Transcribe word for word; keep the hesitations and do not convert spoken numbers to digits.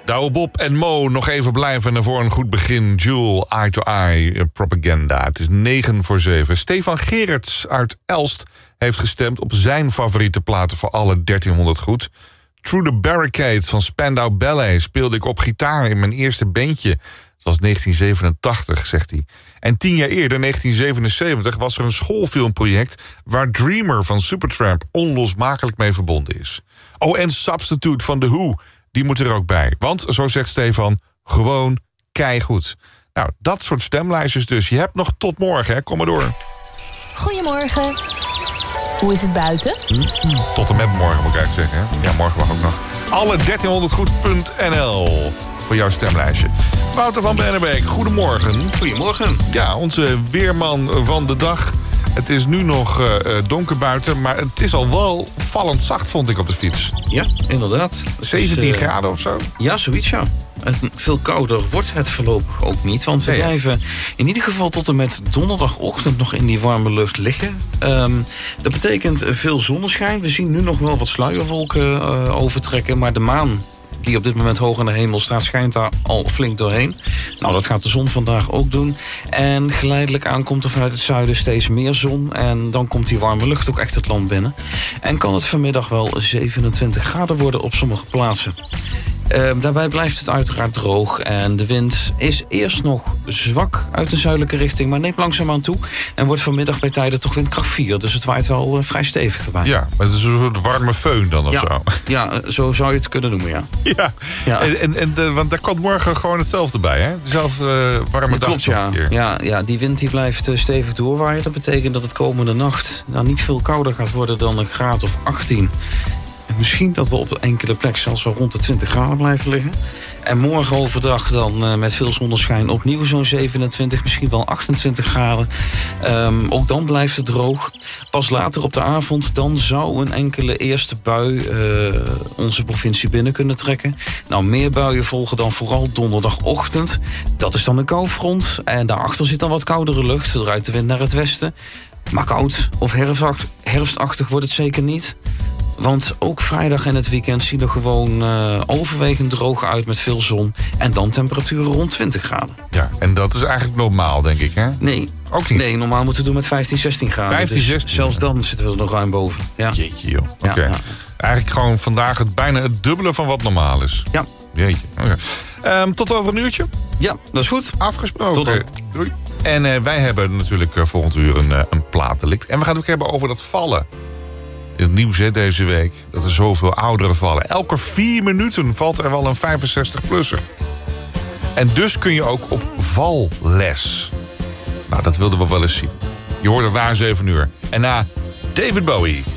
Douwe Bob en Mo nog even blijven voor een goed begin. Jewel, Eye to Eye, Propaganda. Het is negen voor zeven. Stefan Gerrits uit Elst heeft gestemd op zijn favoriete platen voor alle dertienhonderd goed. Through the Barricade van Spandau Ballet speelde ik op gitaar in mijn eerste bandje. Het was negentien zevenentachtig, zegt hij. En tien jaar eerder, negentien zevenenzeventig, was er een schoolfilmproject waar Dreamer van Supertramp onlosmakelijk mee verbonden is. Oh, en Substitute van The Who, die moet er ook bij. Want, zo zegt Stefan, gewoon keigoed. Nou, dat soort stemlijstjes dus. Je hebt nog tot morgen, hè? Kom maar door. Goedemorgen. Hoe is het buiten? Mm-hmm. Tot en met morgen, moet ik eigenlijk zeggen. Hè? Ja, morgen mag ook nog. Alle dertienhonderd goed punt n l voor jouw stemlijstje. Wouter van Bennenbeek, goedemorgen. Goedemorgen. Ja, onze weerman van de dag. Het is nu nog uh, donker buiten, maar het is al wel vallend zacht, vond ik op de fiets. Ja, inderdaad. zeventien dus, uh, graden of zo? Ja, zoiets, ja. En veel kouder wordt het voorlopig ook niet. Want we nee, blijven in ieder geval tot en met donderdagochtend nog in die warme lucht liggen. Um, dat betekent veel zonneschijn. We zien nu nog wel wat sluierwolken uh, overtrekken, maar de maan die op dit moment hoog in de hemel staat, schijnt daar al flink doorheen. Nou, dat gaat de zon vandaag ook doen. En geleidelijk aan komt er vanuit het zuiden steeds meer zon. En dan komt die warme lucht ook echt het land binnen. En kan het vanmiddag wel zevenentwintig graden worden op sommige plaatsen. Uh, daarbij blijft het uiteraard droog. En de wind is eerst nog zwak uit de zuidelijke richting, maar neemt langzaamaan toe. En wordt vanmiddag bij tijden toch windkracht vier. Dus het waait wel uh, vrij stevig erbij. Ja, maar het is een soort warme föhn dan of ja, zo. Ja, zo zou je het kunnen noemen, ja. Ja, ja. En, en, en de, want daar komt morgen gewoon hetzelfde bij, hè? Dezelfde uh, warme dag. Klopt, ja. ja. Ja, die wind die blijft uh, stevig doorwaaien. Dat betekent dat het komende nacht nou, niet veel kouder gaat worden dan een graad of achttien. Misschien dat we op enkele plekken zelfs wel rond de twintig graden blijven liggen. En morgen overdag dan uh, met veel zonneschijn opnieuw zo'n zevenentwintig, misschien wel achtentwintig graden. Um, ook dan blijft het droog. Pas later op de avond dan zou een enkele eerste bui uh, onze provincie binnen kunnen trekken. Nou, meer buien volgen dan vooral donderdagochtend. Dat is dan een koufront. En daarachter zit dan wat koudere lucht. Er draait de wind naar het westen. Maar koud of herfstachtig wordt het zeker niet. Want ook vrijdag en het weekend zien er gewoon uh, overwegend droog uit met veel zon. En dan temperaturen rond twintig graden. Ja, en dat is eigenlijk normaal, denk ik, hè? Nee. Ook niet? Nee, normaal moeten we doen met vijftien, zestien graden. vijftien, zestien. Dus zelfs dan zitten we er nog ruim boven. Ja. Jeetje, joh. Oké. Okay. Ja, ja. Eigenlijk gewoon vandaag het bijna het dubbele van wat normaal is. Ja. Jeetje. Okay. Um, tot over een uurtje. Ja, dat is goed. Afgesproken. Tot dan. Doei. En uh, wij hebben natuurlijk uh, volgend uur een, uh, een plaatdelict. En we gaan het ook hebben over dat vallen. Het nieuws hè, deze week, dat er zoveel ouderen vallen. Elke vier minuten valt er wel een vijfenzestig-plusser. En dus kun je ook op valles. Nou, dat wilden we wel eens zien. Je hoort het na zeven uur. En na David Bowie.